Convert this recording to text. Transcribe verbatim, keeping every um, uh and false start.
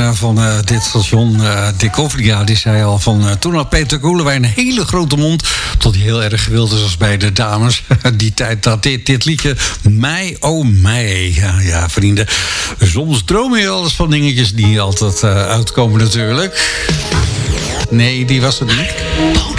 uh, van uh, dit station, uh, Dick Hoflia, die zei al van... Uh, toen had Peter Koelewijn een hele grote mond... tot hij heel erg gewild is als bij de dames. Die tijd dat dit, dit liedje... Mij, oh mij. Ja, ja, vrienden. Soms droom je alles van dingetjes die altijd uh, uitkomen natuurlijk. Nee, die was het niet.